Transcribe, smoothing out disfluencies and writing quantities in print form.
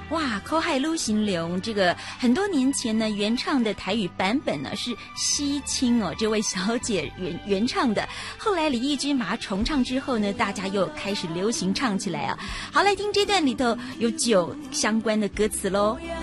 哇，口海路行龙这个很多年前呢，原唱的台语版本呢是西青哦，这位小姐原唱的。后来李翊君把它重唱之后呢，大家又开始流行唱起来啊。好，来听这段里头有酒相关的歌词咯。